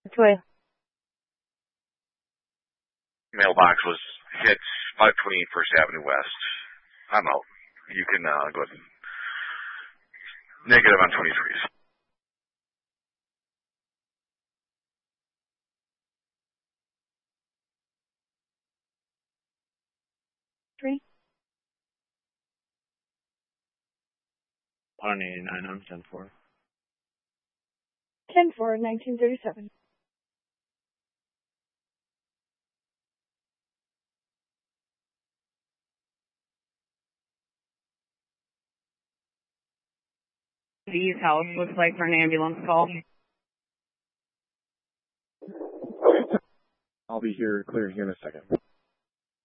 Toy. Mailbox was hit 520 First Avenue West. I'm out. You can go ahead and negative on 23s. Three. 189, I'm 10-4. 10-4, 1937. V's house looks like for an ambulance call. I'll be here clear here in a second.